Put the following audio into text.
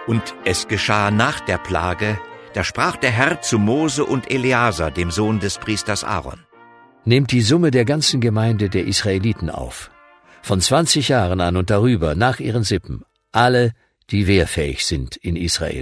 Und es geschah nach der Plage, da sprach der Herr zu Mose und Eleazar, dem Sohn des Priesters Aaron: Nehmt die Summe der ganzen Gemeinde der Israeliten auf, von 20 Jahren an und darüber, nach ihren Sippen, alle, die wehrfähig sind in Israel.